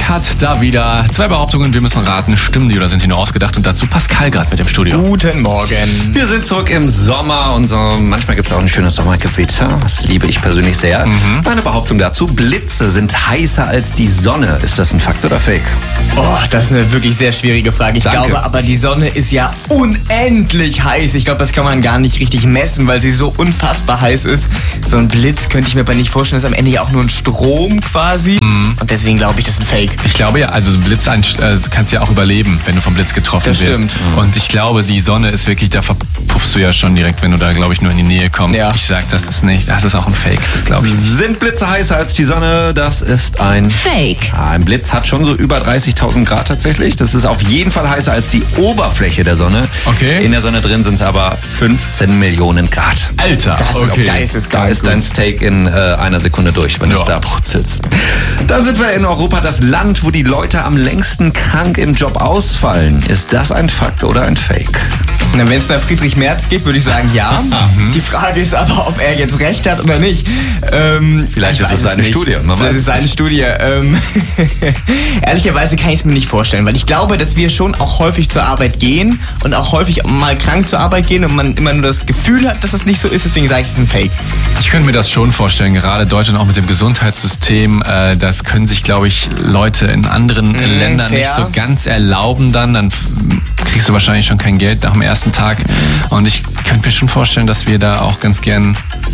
hat da wieder 2 Behauptungen. Wir müssen raten, stimmen die oder sind die nur ausgedacht? Und dazu Pascal gerade mit dem Studio. Guten Morgen. Wir sind zurück im Sommer und so, manchmal gibt es auch ein schönes Sommergewitter. Das liebe ich persönlich sehr. Meine Behauptung dazu, Blitze sind heißer als die Sonne. Ist das ein Fakt oder Fake? Oh, das ist eine wirklich sehr schwierige Frage. Ich glaube aber, die Sonne ist ja unendlich heiß. Ich glaube, das kann man gar nicht richtig messen, weil sie so unfassbar heiß ist. So ein Blitz könnte ich mir aber nicht vorstellen. Das ist am Ende ja auch nur ein Strom quasi. Und deswegen glaube ich, das ist ein Fake. Ich glaube ja, also Blitz kannst ja auch überleben, wenn du vom Blitz getroffen wirst. Das stimmt. Und ich glaube, die Sonne ist wirklich, da verpuffst du ja schon direkt, wenn du da, glaube ich, nur in die Nähe kommst. Ja. Ich sag, das ist auch ein Fake, das glaube ich. Sind Blitze heißer als die Sonne? Das ist ein Fake. Ein Blitz hat schon so über 30.000 Grad tatsächlich. Das ist auf jeden Fall heißer als die Oberfläche der Sonne. Okay. In der Sonne drin sind es aber 15 Millionen Grad. Alter, Das ist okay. geisteskrank. Da ist dein Steak in einer Sekunde durch, wenn es da brutzelst. Dann sind wir in Europa, das Land, wo die Leute am längsten krank im Job ausfallen. Ist das ein Fakt oder ein Fake? Na, wenn es nach Friedrich Merz geht, würde ich sagen, ja. Die Frage ist aber, ob er jetzt recht hat oder nicht. Vielleicht ist es seine Studie. Vielleicht ist es seine Studie. Ehrlicherweise kann ich es mir nicht vorstellen, weil ich glaube, dass wir schon auch häufig zur Arbeit gehen und auch häufig mal krank zur Arbeit gehen und man immer nur das Gefühl hat, dass das nicht so ist. Deswegen sage ich, es ist ein Fake. Ich könnte mir das schon vorstellen, gerade Deutschland auch mit dem Gesundheitssystem, das können sich, glaube ich, Leute in anderen Ländern fair. nicht so ganz erlauben dann kriegst du wahrscheinlich schon kein Geld nach dem ersten Tag. Und ich könnte mir schon vorstellen, dass wir da auch ganz gern...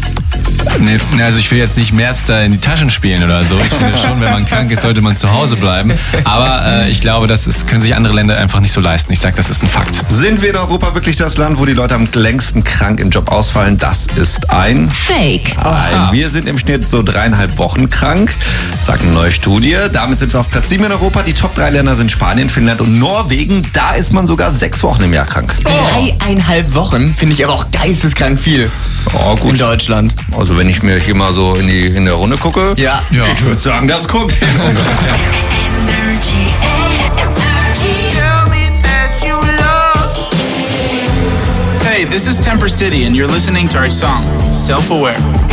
Also ich will jetzt nicht März da in die Taschen spielen oder so. Ich finde schon, wenn man krank ist, sollte man zu Hause bleiben. Aber ich glaube, können sich andere Länder einfach nicht so leisten. Ich sage, das ist ein Fakt. Sind wir in Europa wirklich das Land, wo die Leute am längsten krank im Job ausfallen? Das ist ein Fake. Nein, wir sind im Schnitt so 3,5 Wochen krank, sagt eine neue Studie. Damit sind wir auf Platz 7 in Europa. Die Top 3 Länder sind Spanien, Finnland und Norwegen. Da ist man sogar 6 Wochen im Jahr krank. 3,5 Wochen finde ich aber auch geisteskrank viel. Oh, gut. In Deutschland. Also wenn ich mir hier mal so in der Runde gucke, Ja. ich würde sagen, das kommt hin. Hey, this is Temper City, and you're listening to our song, Self-Aware.